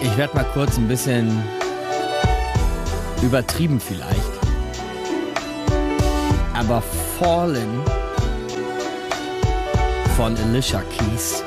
Ich werde mal kurz ein bisschen übertrieben vielleicht. Aber Fallen von Alicia Keys.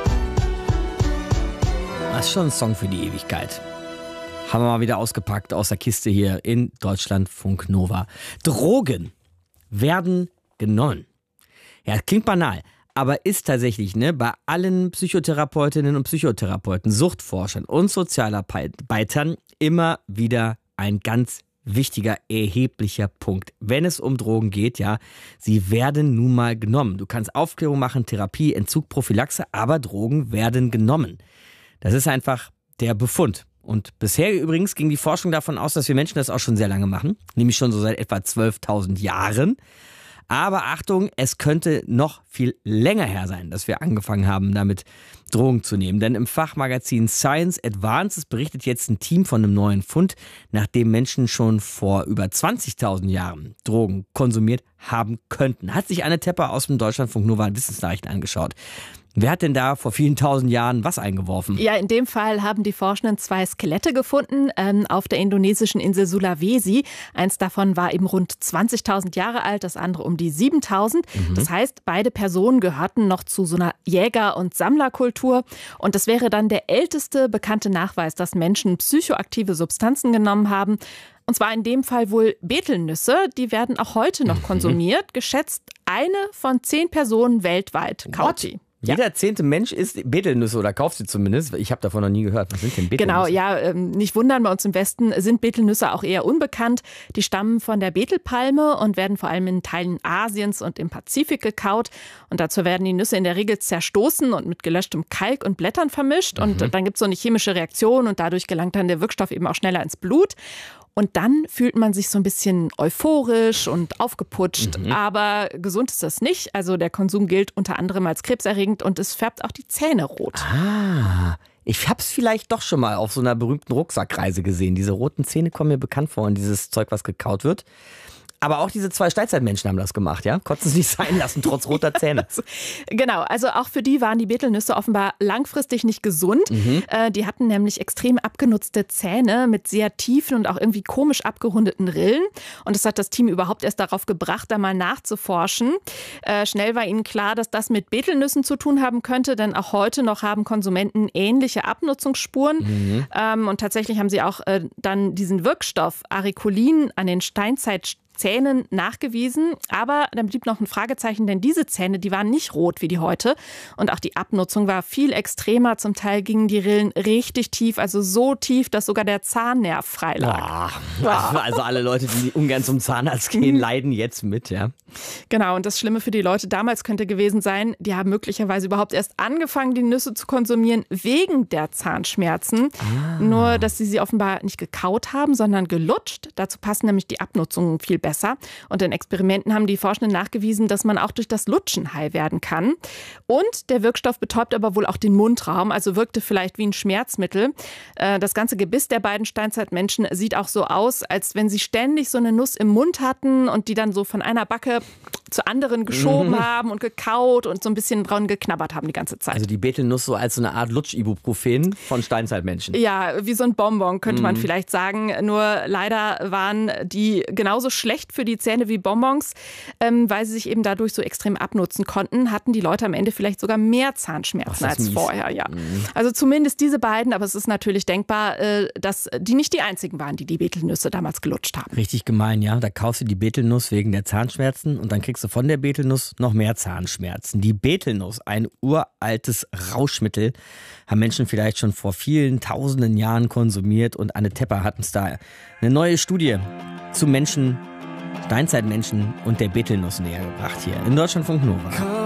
Das ist schon ein Song für die Ewigkeit. Haben wir mal wieder ausgepackt aus der Kiste hier in Deutschlandfunk Nova. Drogen werden genommen. Ja, klingt banal, aber ist tatsächlich bei allen Psychotherapeutinnen und Psychotherapeuten, Suchtforschern und Sozialarbeitern immer wieder ein ganz wichtiger, erheblicher Punkt. Wenn es um Drogen geht, ja, sie werden nun mal genommen. Du kannst Aufklärung machen, Therapie, Entzug, Prophylaxe, aber Drogen werden genommen. Das ist einfach der Befund. Und bisher übrigens ging die Forschung davon aus, dass wir Menschen das auch schon sehr lange machen, nämlich schon so seit etwa 12.000 Jahren. Aber Achtung, es könnte noch viel länger her sein, dass wir angefangen haben, damit Drogen zu nehmen. Denn im Fachmagazin Science Advances berichtet jetzt ein Team von einem neuen Fund, nachdem Menschen schon vor über 20.000 Jahren Drogen konsumiert haben könnten. Hat sich Anne Tepper aus dem Deutschlandfunk Nova Wissensnachrichten angeschaut. Wer hat denn da vor vielen tausend Jahren was eingeworfen? Ja, in dem Fall haben die Forschenden 2 Skelette gefunden auf der indonesischen Insel Sulawesi. Eins davon war eben rund 20.000 Jahre alt, das andere um die 7.000. Das heißt, beide Personen gehörten noch zu so einer Jäger- und Sammlerkultur. Und das wäre dann der älteste bekannte Nachweis, dass Menschen psychoaktive Substanzen genommen haben. Und zwar in dem Fall wohl Betelnüsse. Die werden auch heute noch konsumiert. Geschätzt 1 von 10 Personen weltweit kauft sie. Jeder 10. Mensch isst Betelnüsse oder kauft sie zumindest. Ich habe davon noch nie gehört. Was sind denn Betelnüsse? Genau, ja, nicht wundern, bei uns im Westen sind Betelnüsse auch eher unbekannt. Die stammen von der Betelpalme und werden vor allem in Teilen Asiens und im Pazifik gekaut. Und dazu werden die Nüsse in der Regel zerstoßen und mit gelöschtem Kalk und Blättern vermischt. Und dann gibt es so eine chemische Reaktion und dadurch gelangt dann der Wirkstoff eben auch schneller ins Blut. Und dann fühlt man sich so ein bisschen euphorisch und aufgeputscht. Aber gesund ist das nicht. Also der Konsum gilt unter anderem als krebserregend und es färbt auch die Zähne rot. Ah, ich habe es vielleicht doch schon mal auf so einer berühmten Rucksackreise gesehen. Diese roten Zähne kommen mir bekannt vor und dieses Zeug, was gekaut wird. Aber auch diese 2 Steinzeitmenschen haben das gemacht, ja? Konnten es nicht sein lassen, trotz roter Zähne. Genau, also auch für die waren die Betelnüsse offenbar langfristig nicht gesund. Die hatten nämlich extrem abgenutzte Zähne mit sehr tiefen und auch irgendwie komisch abgerundeten Rillen. Und das hat das Team überhaupt erst darauf gebracht, da mal nachzuforschen. Schnell war ihnen klar, dass das mit Betelnüssen zu tun haben könnte, denn auch heute noch haben Konsumenten ähnliche Abnutzungsspuren. Und tatsächlich haben sie auch dann diesen Wirkstoff Aricolin an den Steinzeitzähnen nachgewiesen, aber dann blieb noch ein Fragezeichen, denn diese Zähne, die waren nicht rot wie die heute und auch die Abnutzung war viel extremer, zum Teil gingen die Rillen richtig tief, also so tief, dass sogar der Zahnnerv frei lag. Also alle Leute, die ungern zum Zahnarzt gehen, leiden jetzt mit, ja. Genau, und das Schlimme für die Leute damals könnte gewesen sein, die haben möglicherweise überhaupt erst angefangen, die Nüsse zu konsumieren wegen der Zahnschmerzen. Nur, dass sie offenbar nicht gekaut haben, sondern gelutscht. Dazu passen nämlich die Abnutzungen viel besser. Und in Experimenten haben die Forschenden nachgewiesen, dass man auch durch das Lutschen high werden kann. Und der Wirkstoff betäubt aber wohl auch den Mundraum, also wirkte vielleicht wie ein Schmerzmittel. Das ganze Gebiss der beiden Steinzeitmenschen sieht auch so aus, als wenn sie ständig so eine Nuss im Mund hatten und die dann so von einer Backe zu anderen geschoben haben und gekaut und so ein bisschen dran geknabbert haben die ganze Zeit. Also die Betelnuss so als so eine Art Lutsch-Ibuprofen von Steinzeitmenschen. Ja, wie so ein Bonbon könnte man vielleicht sagen. Nur leider waren die genauso schlecht für die Zähne wie Bonbons, weil sie sich eben dadurch so extrem abnutzen konnten, hatten die Leute am Ende vielleicht sogar mehr Zahnschmerzen als vorher. Ja. Also zumindest diese beiden, aber es ist natürlich denkbar, dass die nicht die einzigen waren, die die Betelnüsse damals gelutscht haben. Richtig gemein, ja. Da kaufst du die Betelnuss wegen der Zahnschmerzen und dann kriegst du von der Betelnuss noch mehr Zahnschmerzen. Die Betelnuss, ein uraltes Rauschmittel, haben Menschen vielleicht schon vor vielen tausenden Jahren konsumiert und Anne Tepper hat uns da eine neue Studie zu Menschen, Steinzeitmenschen und der Betelnuss näher gebracht hier in Deutschlandfunk Nova.